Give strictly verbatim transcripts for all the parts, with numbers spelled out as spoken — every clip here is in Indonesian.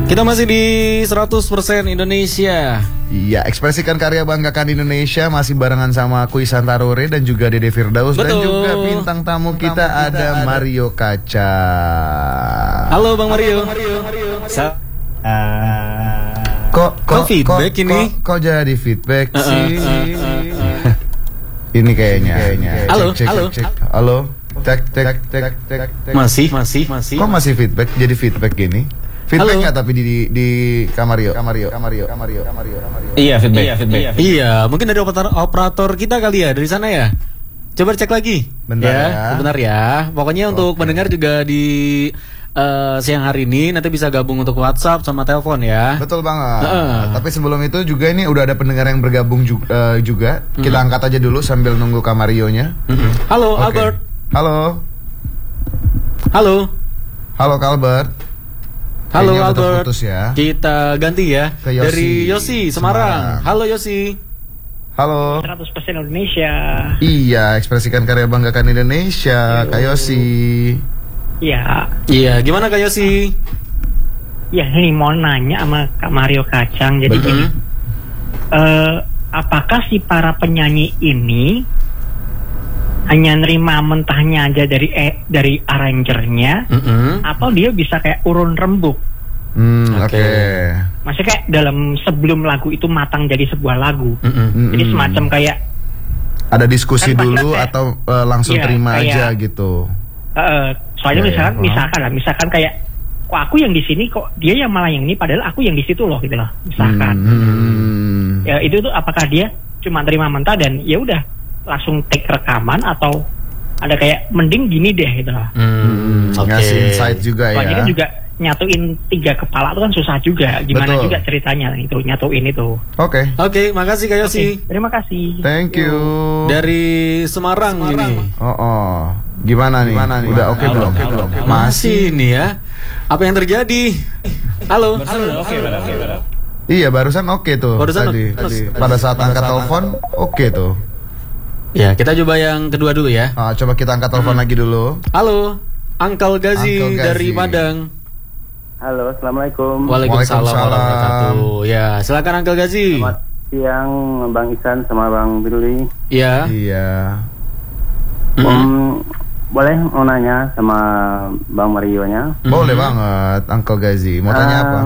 Kita masih di seratus persen Indonesia. Iya, ekspresikan karya, banggakan Indonesia. Masih barengan sama aku Ihsan Tarore dan juga Dede Firdaus. Betul. Dan juga bintang tamu kita, kita ada, ada Mario Kaca. Halo Bang Mario. Halo, Bang Mario. Sa uh, kok, kok feedback kok, ini? Kok, kok jadi feedback uh, sih? Uh, uh, uh, uh. Ini kayaknya. kayaknya. Halo, cek, cek, halo. Cek, cek. Halo. Cek, cek, cek, cek, cek. Masih, masih, masih. Kok masih feedback? Jadi feedback gini? Feedback nggak tapi di di, di Kamario, Kamario, Kamario, Kamario, Kamario, Kamario. Iya feedback, iya, feedback. Iya, iya, mungkin dari operator operator kita kali ya dari sana ya. Coba cek lagi. Bentar ya. ya. Sebentar ya. Pokoknya okay. Untuk mendengar juga di uh, siang hari ini nanti bisa gabung untuk WhatsApp sama telepon ya. Betul banget. Uh. Tapi sebelum itu juga ini udah ada pendengar yang bergabung juga. Uh, juga. Mm-hmm. Kita angkat aja dulu sambil nunggu Kamarionya. Mm-hmm. Halo, okay. Albert. Halo. Halo. Halo Albert. Halo Kayaknya Albert, ya. Kita ganti ya ke Yosi. Dari Yosi Semarang. Semarang. Halo Yosi. Halo. seratus persen Indonesia. Iya, ekspresikan karya, banggakan Indonesia. Kak Yosi. Iya. Iya, gimana Kak Yosi? Ya, ini mau nanya sama Kak Mario Kacang. Jadi gini, uh, apakah si para penyanyi ini hanya nerima mentahnya aja dari eh, dari arrangernya, mm-hmm. atau dia bisa kayak urun rembuk? Hmm, Oke. Okay. Maksudnya kayak dalam sebelum lagu itu matang jadi sebuah lagu. Mm-hmm. Jadi semacam kayak ada diskusi kan dulu kayak, atau uh, langsung iya, terima kayak, aja gitu. Uh, soalnya yeah, misalkan, yeah. misalkan lah, misalkan kayak kok aku yang di sini, kok dia yang malah yang ini, padahal aku yang di situ loh, gitu loh. Misalkan. Mm-hmm. Ya itu tuh apakah dia cuma terima mentah dan ya udah langsung take rekaman atau ada kayak mending gini deh gitu lah. Hmm, okay. Ngasih insight juga. Soalnya ya. Kan juga nyatuin tiga kepala itu kan susah juga. Gimana Betul. Juga ceritanya itu nyatuin itu. Oke. Okay. Oke, okay, makasih Kak Yosi. Okay, terima kasih. Thank you. Dari Semarang, Semarang. ini. Oh, oh. Gimana nih? Gimana nih? Udah oke okay belum? Okay, belum? Masih nih ya. Apa yang terjadi? Halo. Halo. Oke, oke, oke. Iya, barusan oke okay tuh. Barusan tadi. tadi. Pada saat angkat telepon oke okay tuh. Ya, kita coba yang kedua dulu ya. Ah, coba kita angkat telepon hmm. lagi dulu. Halo, Uncle Gazi, Uncle Gazi dari Padang. Halo, assalamualaikum. Waalaikumsalam warahmatullahi wabarakatuh. Ya, silakan Uncle Gazi. Selamat siang, Bang Ihsan sama Bang Billy. Iya. Iya. Um, mm-hmm. Boleh mau nanya sama Bang Mario-nya? Mm-hmm. Boleh banget, Uncle Gazi. Mau tanya uh, apa?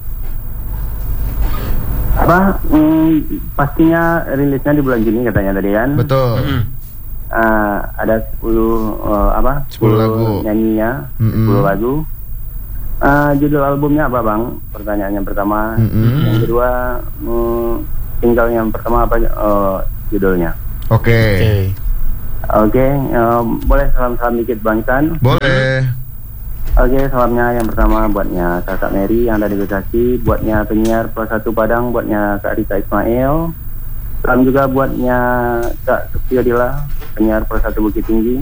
Apa hmm, pastinya rilisnya di bulan Juni katanya tadi kan? Betul. Mm-hmm. uh, ada sepuluh uh, apa? sepuluh lagu nyanyinya, mm-hmm. sepuluh lagu. Uh, judul albumnya apa Bang? Pertanyaan yang pertama. Mm-hmm. Yang kedua, hmm, single yang pertama apa uh, judulnya? Oke. Okay. Oke. Okay, uh, boleh salam-salam dikit Bang Ihsan? Boleh. Oke, okay, salamnya yang pertama buatnya Kakak Mary yang ada di Bekasi, buatnya penyiar Plus Satu Padang, buatnya Kak Rita Ismail. Salam juga buatnya Kak Supiodila, penyiar Plus Satu Bukit Tinggi.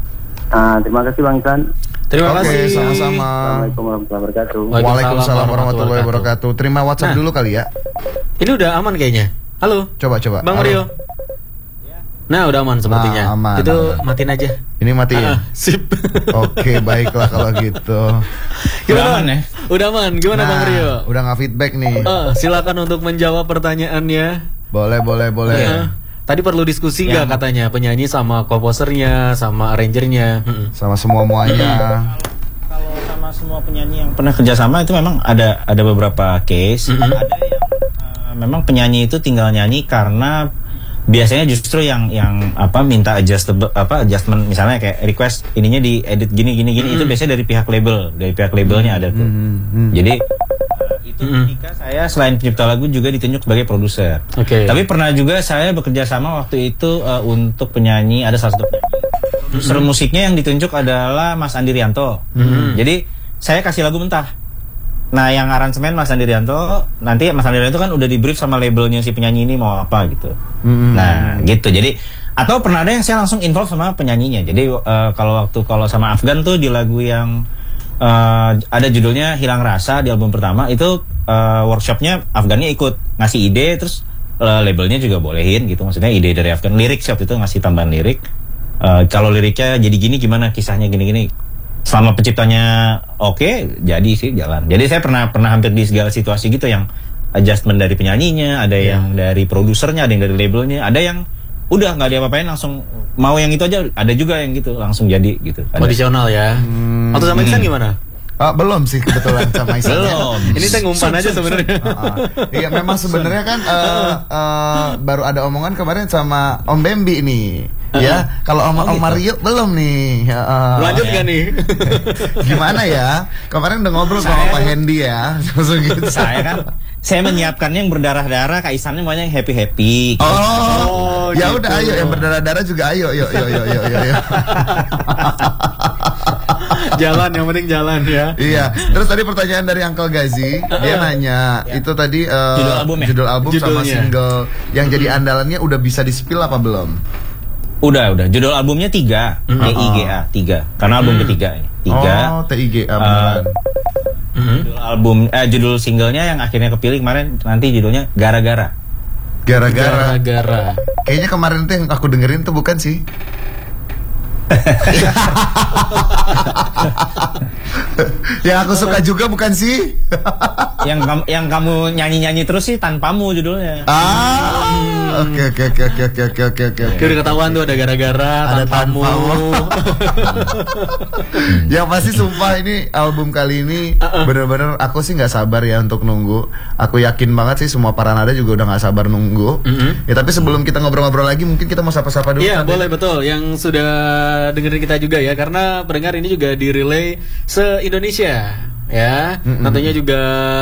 Uh, terima kasih Bang Ihsan. Terima Oke, kasih. Sama-sama. Assalamualaikum warahmatullahi wabarakatuh. Waalaikumsalam warahmatullahi wabarakatuh. Terima WhatsApp nah, dulu kali ya. Ini udah aman kayaknya. Halo. Coba coba. Bang Mario. Nah, udah aman sepertinya. Nah, aman, itu aman. matiin aja. Ini matiin. Ah, sip. Oke, baiklah kalau gitu. Gimana? Udah aman ya? Udah aman. Gimana nah, Bang Mario? Udah nggak feedback nih. Uh, silakan untuk menjawab pertanyaannya. Boleh, boleh, boleh. Uh, tadi perlu diskusi nggak ya. Katanya penyanyi sama komposernya, sama arrangernya, hmm. sama semua muanya. Kalau sama semua penyanyi yang pernah kerjasama itu memang ada ada beberapa case. Mm-hmm. Ada yang uh, memang penyanyi itu tinggal nyanyi karena biasanya justru yang yang apa minta adjustable apa adjustment misalnya kayak request ininya di edit gini gini gini mm-hmm. itu biasanya dari pihak label dari pihak labelnya ada tuh. Mm-hmm. Jadi uh, itu mm-hmm. ketika saya selain pencipta lagu juga ditunjuk sebagai produser. Oke. Okay. Tapi pernah juga saya bekerja sama waktu itu uh, untuk penyanyi ada salah satu penyanyi. Produser mm-hmm. musiknya yang ditunjuk adalah Mas Andi Rianto. Mm-hmm. Jadi saya kasih lagu mentah. Nah yang aransemen Mas Andi Rianto, nanti Mas Andi Rianto kan udah di brief sama labelnya si penyanyi ini mau apa gitu. Mm-hmm. Nah gitu, jadi atau pernah ada yang saya langsung involve sama penyanyinya. Jadi uh, kalau waktu kalau sama Afgan tuh di lagu yang uh, ada judulnya Hilang Rasa di album pertama itu uh, workshopnya Afgannya ikut ngasih ide, terus uh, labelnya juga bolehin gitu. Maksudnya ide dari Afgan, lirik waktu itu ngasih tambahan lirik. Uh, kalau liriknya jadi gini gimana kisahnya gini-gini. selama penciptanya oke, jadi sih jalan. Jadi saya pernah pernah hampir di segala situasi gitu, yang adjustment dari penyanyinya, ada Yeah. yang dari produsernya, ada yang dari labelnya, ada yang udah nggak diapa-apain langsung mau yang itu aja, ada juga yang gitu langsung jadi gitu. Ada. Kondisional ya. Hmm. Waktu sama Iksan gimana? Ah, belum sih kebetulan sama Iksan. Belum. Ini saya ngumpan aja sebenarnya. Ah, ah. Iya memang sebenarnya kan uh, uh, baru ada omongan kemarin sama Om Bembi nih. Ya, kalau Om, Om Mario belum nih. Ya, uh, Lanjut ya. gak nih? Gimana ya? Kemarin udah ngobrol sama Saya- Pak Hendy ya. Langsung gitu. Saya kan saya menyiapkannya yang berdarah-darah, Kak Isannya maunya yang happy-happy. Oh, Oh, ya gitu. udah ayo yang berdarah-darah juga ayo, yuk, yuk, yuk, yuk, yuk, yuk. Jalan, yang penting jalan ya. Iya. Terus tadi pertanyaan dari Uncle Gazi, dia nanya itu tadi uh, Judul album ya? judul album sama Judulnya. single yang jadi andalannya udah bisa di-spill apa belum? Udah, udah. Judul albumnya tiga, T I G A, tiga. Karena album ketiga ini. Tiga. Oh, T I G A beneran. Judul album, eh, judul singlenya yang akhirnya kepilih kemarin, nanti judulnya Gara-Gara. Gara-gara. Gara-gara. Kayaknya kemarin tuh yang aku dengerin tuh bukan sih? Yang aku suka juga bukan sih? yang kamu yang kamu nyanyi-nyanyi terus sih Tanpamu judulnya. Ah, oke oke oke oke oke oke oke oke. Kayak udah ketahuan tuh ada gara-gara, Ada tanpamu. Tanpamu. Yang pasti sumpah ini album kali ini bener-bener aku sih nggak sabar ya untuk nunggu. Aku yakin banget sih semua para nada juga udah nggak sabar nunggu. Ya tapi sebelum kita ngobrol-ngobrol lagi mungkin kita mau sapa-sapa dulu. Iya Nada. boleh, betul. Yang sudah dengerin kita juga ya, karena pendengar ini juga di-relay se-Indonesia ya. Tentunya juga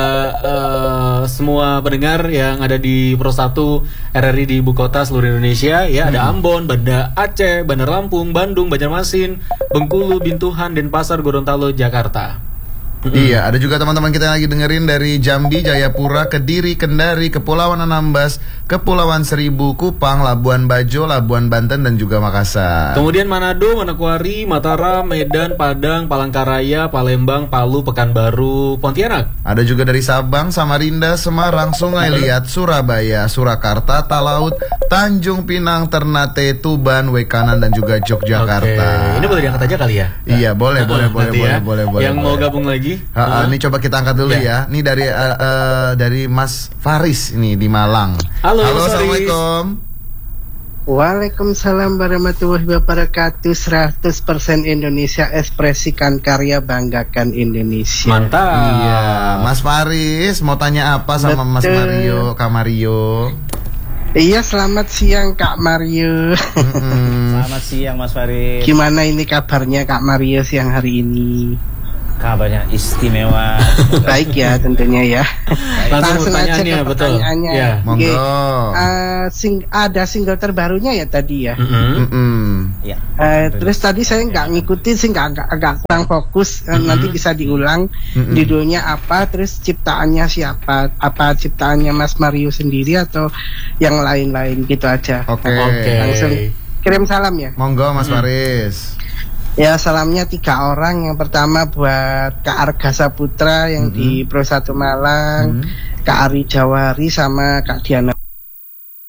eh, semua pendengar yang ada di Pro satu R R I di ibu kota seluruh Indonesia ya. Ada Ambon, Banda Aceh, Bandar Lampung, Bandung, Banjarmasin, Bengkulu, Bintuhan, Denpasar, Gorontalo, Jakarta. Iya, ada juga teman-teman kita yang lagi dengerin dari Jambi, Jayapura, Kediri, Kendari, Kepulauan Anambas, Kepulauan Seribu, Kupang, Labuan Bajo, Labuan Banten, dan juga Makassar. Kemudian Manado, Manokwari, Mataram, Medan, Padang, Palangkaraya, Palembang, Palu, Pekanbaru, Pontianak. Ada juga dari Sabang, Samarinda, Semarang, Sungai Liat, Surabaya, Surakarta, Talaut, Tanjung Pinang, Ternate, Tuban, Wekanan, dan juga Yogyakarta. Oke, ini boleh diangkat aja kali ya? Iya, boleh, boleh, boleh, Nanti boleh, ya. boleh, boleh. Yang mau boleh. gabung lagi? Ha, ha, ini coba kita angkat dulu Ya. ya. Ini dari uh, uh, dari Mas Faris ini di Malang. Halo, Mas Faris. Assalamualaikum. Waalaikumsalam warahmatullahi wabarakatuh. seratus persen Indonesia, ekspresikan karya, banggakan Indonesia. Mantap. Iya, Mas Faris mau tanya apa sama Mas Betul. Mario, Kak Mario? Iya, selamat siang Kak Mario. Mm-mm. Selamat siang Mas Farid. Gimana ini kabarnya Kak Mario siang hari ini? Kabarnya istimewa. Baik ya tentunya ya. Langsung aja pertanyaannya, ke betul. pertanyaannya. Ya. Monggo. Oke. Eh, sing- ada single terbarunya ya tadi ya. Mm-mm. Mm-mm. Ya. Eh, terus tadi saya nggak ngikutin sih, nggak agak, agak kurang fokus. Eh, Nanti bisa diulang. Mm-mm. Judulnya apa? Terus ciptaannya siapa? Apa ciptaannya Mas Mario sendiri atau yang lain-lain gitu aja? Oke. Oke. Langsung kirim salam ya. Monggo Mas Faris. Ya, salamnya tiga orang. Yang pertama buat Kak Arga Saputra yang di Pro satu Malang, Kak Ari Jawari sama Kak Diana